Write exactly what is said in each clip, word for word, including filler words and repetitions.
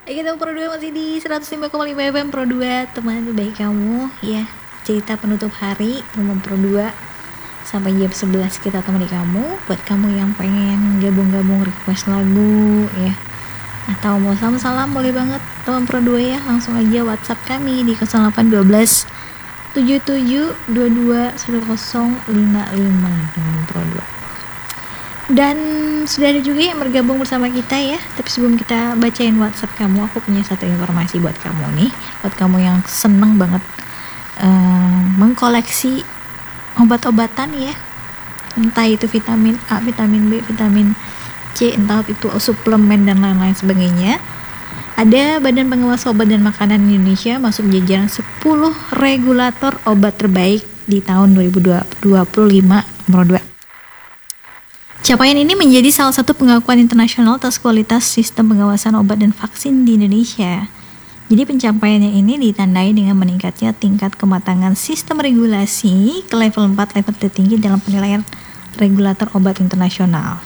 Kita Pro dua masih di seratus lima koma lima F M Pro dua, teman baik kamu ya. Cerita penutup hari teman Pro dua sampai jam sebelas kita temani kamu. Buat kamu yang pengen gabung-gabung request lagu ya, atau mau salam-salam boleh banget teman Pro dua ya. Langsung aja WhatsApp kami di nol delapan satu dua tujuh tujuh dua dua satu nol lima lima teman Pro dua. Dan sudah ada juga yang bergabung bersama kita ya. Tapi sebelum kita bacain WhatsApp kamu, aku punya satu informasi buat kamu nih. Buat kamu yang seneng banget uh, mengkoleksi obat-obatan ya, entah itu vitamin A, vitamin B, vitamin C, entah itu suplemen dan lain-lain sebagainya. Ada Badan Pengawas Obat dan Makanan Indonesia masuk jajaran sepuluh regulator obat terbaik di tahun dua ribu dua puluh lima nomor dua. Capaian ini menjadi salah satu pengakuan internasional atas kualitas sistem pengawasan obat dan vaksin di Indonesia. Jadi pencapaiannya ini ditandai dengan meningkatnya tingkat kematangan sistem regulasi ke level empat, level tertinggi dalam penilaian regulator obat internasional.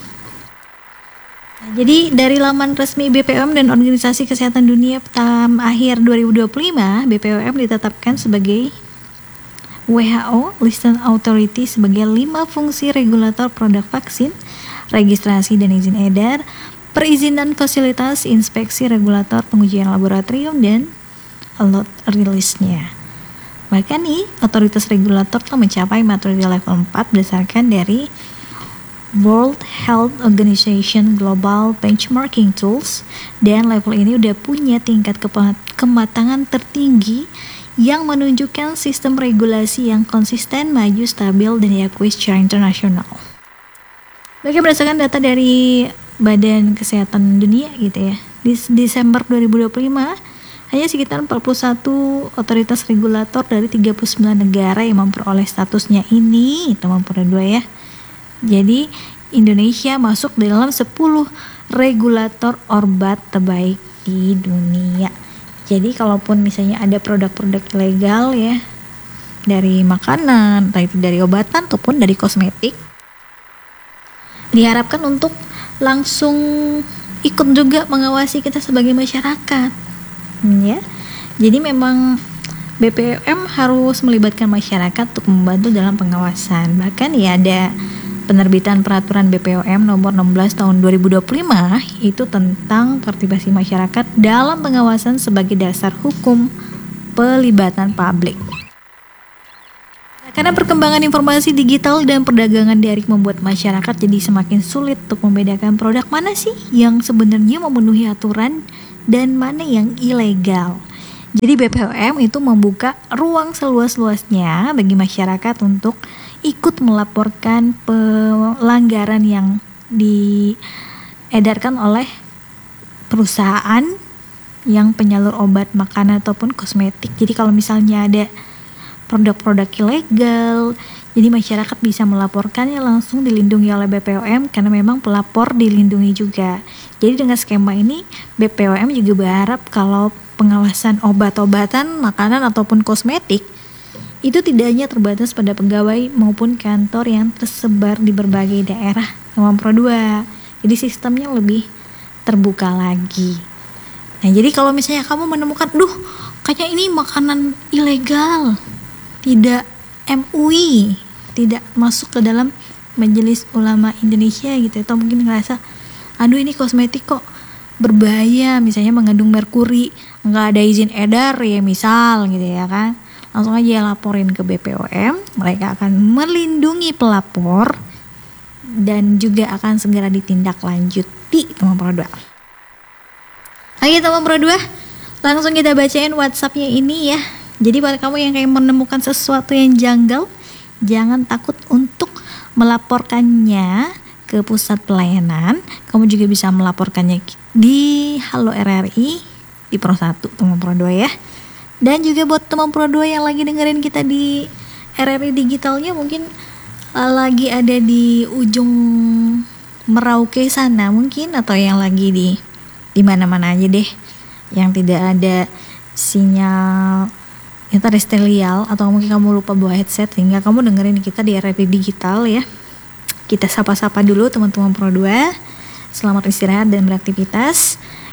Nah, jadi dari laman resmi B P O M dan Organisasi Kesehatan Dunia pada akhir dua ribu dua puluh lima, B P O M ditetapkan sebagai W H O Licensed Authority sebagai lima fungsi regulator produk vaksin, registrasi dan izin edar, perizinan fasilitas, inspeksi regulator, pengujian laboratorium, dan alert release-nya. Bahkan nih, otoritas regulator telah mencapai maturity level empat berdasarkan dari World Health Organization Global Benchmarking Tools, dan level ini udah punya tingkat kematangan tertinggi yang menunjukkan sistem regulasi yang konsisten, maju, stabil, dan diakui secara internasional. Bagi berdasarkan data dari Badan Kesehatan Dunia gitu ya, di Desember dua ribu dua puluh lima hanya sekitar empat puluh satu otoritas regulator dari tiga puluh sembilan negara yang memperoleh statusnya ini, teman Pro dua ya. Jadi Indonesia masuk dalam sepuluh regulator obat terbaik di dunia. Jadi kalaupun misalnya ada produk-produk ilegal ya, dari makanan, entah itu dari obatan ataupun dari kosmetik, diharapkan untuk langsung ikut juga mengawasi kita sebagai masyarakat ya. Jadi memang B P O M harus melibatkan masyarakat untuk membantu dalam pengawasan. Bahkan ya ada penerbitan peraturan B P O M nomor enam belas tahun dua ribu dua puluh lima itu tentang partisipasi masyarakat dalam pengawasan sebagai dasar hukum pelibatan publik. Karena perkembangan informasi digital dan perdagangan daring membuat masyarakat jadi semakin sulit untuk membedakan produk mana sih yang sebenarnya memenuhi aturan dan mana yang ilegal. Jadi B P O M itu membuka ruang seluas-luasnya bagi masyarakat untuk ikut melaporkan pelanggaran yang diedarkan oleh perusahaan yang penyalur obat, makanan ataupun kosmetik. Jadi kalau misalnya ada produk-produk ilegal, jadi masyarakat bisa melaporkannya langsung, dilindungi oleh B P O M karena memang pelapor dilindungi juga. Jadi dengan skema ini B P O M juga berharap kalau pengawasan obat-obatan, makanan ataupun kosmetik itu tidak hanya terbatas pada pegawai maupun kantor yang tersebar di berbagai daerah, teman Pro dua. Jadi sistemnya lebih terbuka lagi. Nah, jadi kalau misalnya kamu menemukan, duh, kayaknya ini makanan ilegal, tidak M U I, tidak masuk ke dalam Majelis Ulama Indonesia gitu, atau mungkin ngerasa, aduh ini kosmetik kok berbahaya, misalnya mengandung merkuri, nggak ada izin edar ya misal gitu ya kan, langsung aja laporin ke B P O M. Mereka akan melindungi pelapor dan juga akan segera ditindaklanjuti, teman Pro dua. Oke teman Pro dua, langsung kita bacain WhatsAppnya ini ya. Jadi buat kamu yang kayak menemukan sesuatu yang janggal, jangan takut untuk melaporkannya ke pusat pelayanan. Kamu juga bisa melaporkannya di Halo R R I di Pro satu, teman Pro dua ya. Dan juga buat teman Pro dua yang lagi dengerin kita di R R I digitalnya, mungkin lagi ada di ujung Merauke sana mungkin, atau yang lagi di di mana-mana aja deh yang tidak ada sinyal terestrial, atau mungkin kamu lupa bawa headset sehingga kamu dengerin kita di R R I digital ya. Kita sapa-sapa dulu teman-teman Pro dua. Selamat istirahat dan beraktivitas.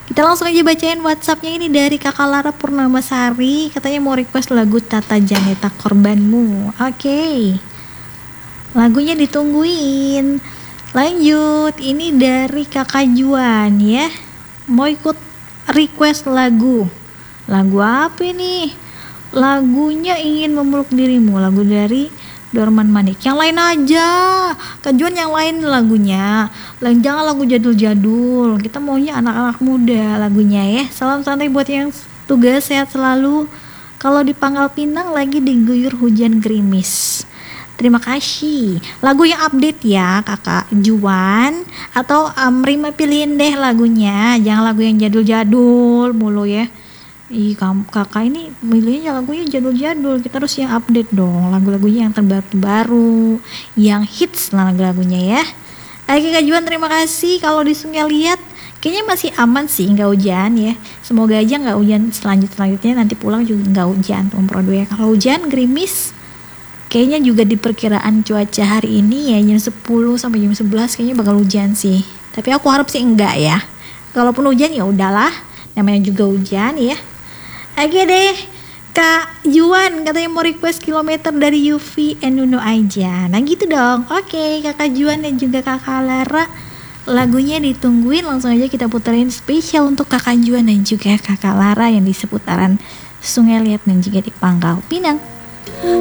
Kita langsung aja bacain WhatsAppnya ini dari Kakak Lara Purnamasari. Katanya mau request lagu Tata Janeta Korbanmu. Oke, okay. Lagunya ditungguin. Lanjut, ini dari Kakak Juan ya. Mau ikut request lagu. Lagu apa ini? Lagunya Ingin Memeluk Dirimu. Lagu dari Dorman Manik. Yang lain aja, Kak Juan, yang lain lagunya. Jangan lagu jadul-jadul. Kita maunya anak-anak muda lagunya ya. Salam santai buat yang tugas, sehat selalu. Kalau di Pangkal Pinang lagi diguyur hujan gerimis. Terima kasih. Lagu yang update ya Kakak Juan. Atau um, Rima pilihin deh lagunya. Jangan lagu yang jadul-jadul mulu ya. Ih, kakak ini milihnya lagunya jadul-jadul. Kita harus yang update dong, lagu-lagunya yang terbaru-baru, yang hits lah lagu-lagunya ya. Oke Kak Juan, terima kasih. Kalau di Sungai Liat kayaknya masih aman sih, nggak hujan ya. Semoga aja nggak hujan selanjut selanjutnya, nanti pulang juga nggak hujan Om ya. Kalau hujan gerimis, kayaknya juga di perkiraan cuaca hari ini ya jam sepuluh sampai jam sebelas kayaknya bakal hujan sih. Tapi aku harap sih enggak ya. Kalaupun hujan ya udahlah, namanya juga hujan ya. Oke deh, Kak Juan katanya mau request Kilometer dari Yufi and Nuno aja. Nah gitu dong. Oke, Kakak Juan dan juga Kakak Lara, lagunya ditungguin. Langsung aja kita puterin spesial untuk Kakak Juan dan juga Kakak Lara yang di seputaran Sungai Liat dan juga di Pangkal Pinang.